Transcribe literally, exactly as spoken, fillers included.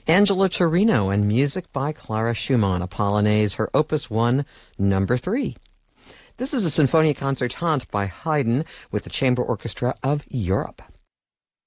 Angela Torino and music by Clara Schumann, a Polonaise, her Opus one, number three. This is a Sinfonia Concertante by Haydn with the Chamber Orchestra of Europe.